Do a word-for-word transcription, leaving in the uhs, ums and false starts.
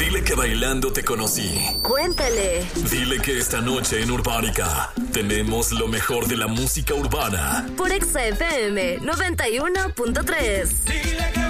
Dile que bailando te conocí. Cuéntale. Dile que esta noche en Urbánica tenemos lo mejor de la música urbana. Por Exa F M noventa y uno punto tres. Dile que